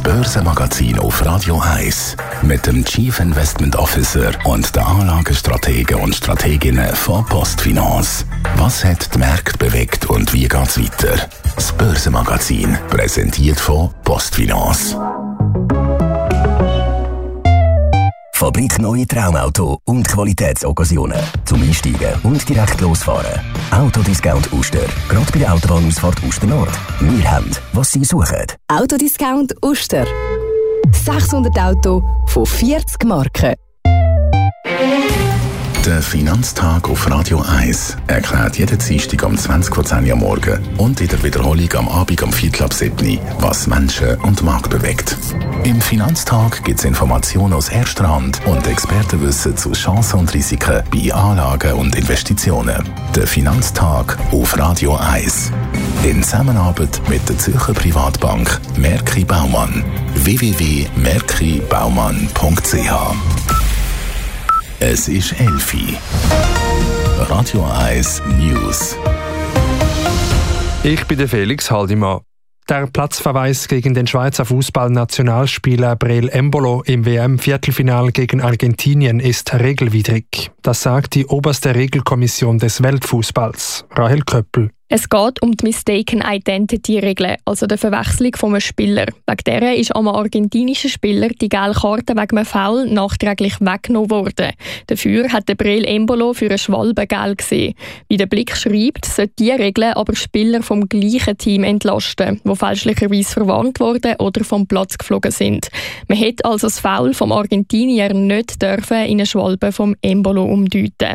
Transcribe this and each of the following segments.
Börsenmagazin auf Radio 1 mit dem Chief Investment Officer und den Anlagestrategen und Strateginnen von Postfinance. Was hat die Märkte bewegt und wie geht's weiter? Das Börsenmagazin, präsentiert von Postfinance. Fabrik Neue Traumauto und Qualitätsoccasionen. Zum Einsteigen und direkt losfahren. Autodiscount Uster. Gerade bei der Autobahnausfahrt Uster Nord. Wir haben, was Sie suchen. Autodiscount Uster. 600 Autos von 40 Marken. Der Finanztag auf Radio 1 erklärt jeden Dienstag um 20:10 Uhr am Morgen und in der Wiederholung am Abend um 7:15 was Menschen und Markt bewegt. Im Finanztag gibt es Informationen aus erster Hand und Expertenwissen zu Chancen und Risiken bei Anlagen und Investitionen. Der Finanztag auf Radio 1. In Zusammenarbeit mit der Zürcher Privatbank Merki Baumann. www.merkibaumann.ch. Es ist 11 Uhr. Radio 1 News. Ich bin der Felix Haldimann. Der Platzverweis gegen den Schweizer Fußballnationalspieler Breel Embolo im WM-Viertelfinal gegen Argentinien ist regelwidrig. Das sagt die oberste Regelkommission des Weltfußballs, Rahel Köppel. Es geht um die Mistaken Identity-Regel, also die Verwechslung von einem Spieler. Wegen dieser ist einem argentinischen Spieler die gelbe Karte wegen einem Foul nachträglich weggenommen worden. Dafür hat der Breel Embolo für eine Schwalbe gelb gesehen. Wie der Blick schreibt, sollte diese Regel aber Spieler vom gleichen Team entlasten, die fälschlicherweise verwarnt wurden oder vom Platz geflogen sind. Man hätte also das Foul vom Argentinier nicht dürfen in eine Schwalbe vom Embolo umdeuten.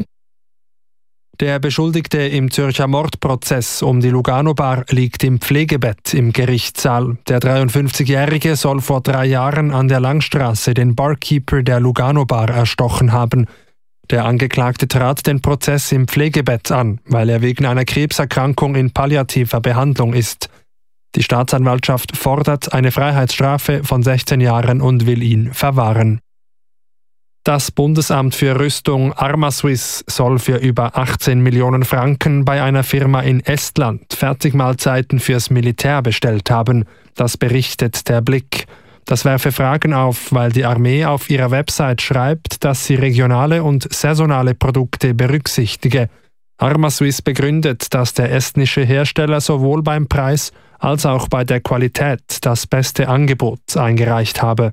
Der Beschuldigte im Zürcher Mordprozess um die Lugano-Bar liegt im Pflegebett im Gerichtssaal. Der 53-Jährige soll vor 3 Jahren an der Langstraße den Barkeeper der Lugano-Bar erstochen haben. Der Angeklagte trat den Prozess im Pflegebett an, weil er wegen einer Krebserkrankung in palliativer Behandlung ist. Die Staatsanwaltschaft fordert eine Freiheitsstrafe von 16 Jahren und will ihn verwahren. Das Bundesamt für Rüstung Armaswiss soll für über 18 Millionen Franken bei einer Firma in Estland Fertigmahlzeiten fürs Militär bestellt haben. Das berichtet der Blick. Das werfe Fragen auf, weil die Armee auf ihrer Website schreibt, dass sie regionale und saisonale Produkte berücksichtige. Armaswiss begründet, dass der estnische Hersteller sowohl beim Preis als auch bei der Qualität das beste Angebot eingereicht habe.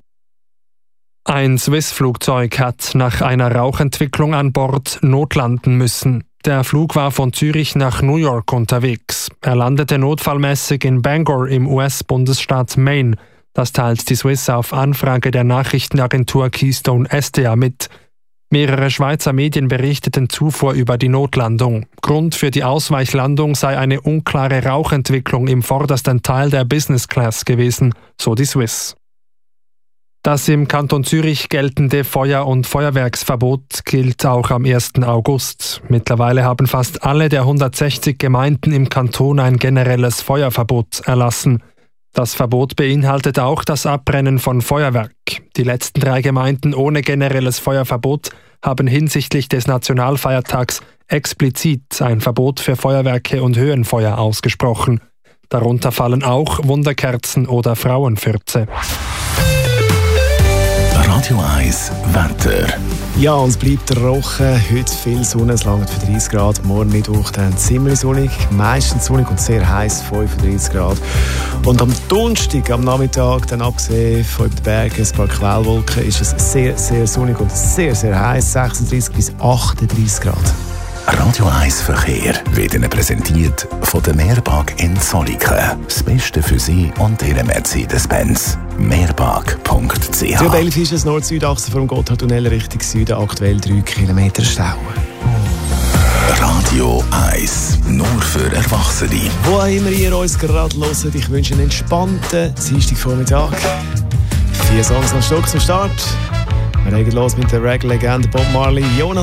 Ein Swiss-Flugzeug hat nach einer Rauchentwicklung an Bord notlanden müssen. Der Flug war von Zürich nach New York unterwegs. Er landete notfallmäßig in Bangor im US-Bundesstaat Maine. Das teilt die Swiss auf Anfrage der Nachrichtenagentur Keystone SDA mit. Mehrere Schweizer Medien berichteten zuvor über die Notlandung. Grund für die Ausweichlandung sei eine unklare Rauchentwicklung im vordersten Teil der Business Class gewesen, so die Swiss. Das im Kanton Zürich geltende Feuer- und Feuerwerksverbot gilt auch am 1. August. Mittlerweile haben fast alle der 160 Gemeinden im Kanton ein generelles Feuerverbot erlassen. Das Verbot beinhaltet auch das Abbrennen von Feuerwerk. Die letzten 3 Gemeinden ohne generelles Feuerverbot haben hinsichtlich des Nationalfeiertags explizit ein Verbot für Feuerwerke und Höhenfeuer ausgesprochen. Darunter fallen auch Wunderkerzen oder Frauenfürze. Radio 1 Wetter. Ja, und es bleibt trocken. Heute viel Sonne, es langt für 30 Grad. Morgen Mittwoch dann ziemlich sonnig, meistens sonnig und sehr heiß, 35 Grad. Und am Donnerstag, am Nachmittag, dann abgesehen von den Bergen, ein paar Quellwolken, ist es sehr, sehr sonnig und sehr, sehr heiß, 36 bis 38 Grad. Radio 1 Verkehr wird Ihnen präsentiert von der Mehrpark in Zolliken. Das Beste für Sie und Ihren Mercedes-Benz. Mehrpark.ch. Zur Belf ist es Nord-Süd-Achse vom Gotthardtunnel Richtung Süden, aktuell 3 Kilometer Stau. Radio 1, nur für Erwachsene. Wo auch immer ihr uns gerade hört, ich wünsche einen entspannten Dienstagvormittag. 4 Songs am Stück zum Start. Wir legen los mit der Reggae-Legende Bob Marley, Jonas.